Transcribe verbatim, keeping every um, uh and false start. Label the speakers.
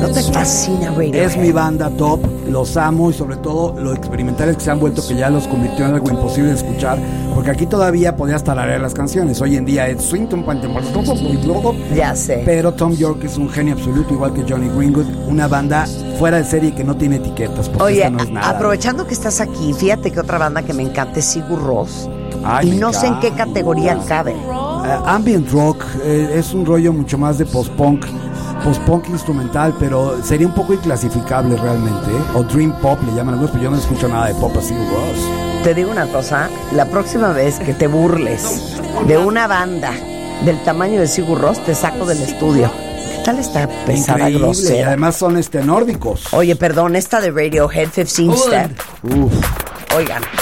Speaker 1: ¿No te fascina Radiohead?
Speaker 2: Es mi banda top, los amo y sobre todo lo experimentales que se han vuelto, que ya los convirtió en algo imposible de escuchar, porque aquí todavía podías tararear las canciones. Hoy en día es swing,
Speaker 1: ya sé.
Speaker 2: Pero Tom York es un genio absoluto, igual que Johnny Greenwood, una banda fuera de serie que no tiene etiquetas, porque
Speaker 1: Oye,
Speaker 2: esta no es nada.
Speaker 1: Aprovechando que estás aquí, fíjate que otra banda que me encanta es Sigur Rós.
Speaker 2: Ay,
Speaker 1: y
Speaker 2: me
Speaker 1: no sé en qué
Speaker 2: encanta.
Speaker 1: categoría cabe.
Speaker 2: Uh, ambient rock, eh, es un rollo mucho más de post-punk, post-punk instrumental, pero sería un poco inclasificable realmente, ¿eh? O dream pop le llaman algunos, pero yo no escucho nada de pop así. Ross.
Speaker 1: Te digo una cosa, la próxima vez que te burles de una banda del tamaño de Sigur Rós, te saco del estudio. ¿Qué tal esta pesada,
Speaker 2: Increíble,
Speaker 1: grosera?
Speaker 2: y además son este nórdicos.
Speaker 1: Oye, perdón, esta de Radiohead, fifteen Step.
Speaker 2: Uf.
Speaker 1: Oigan.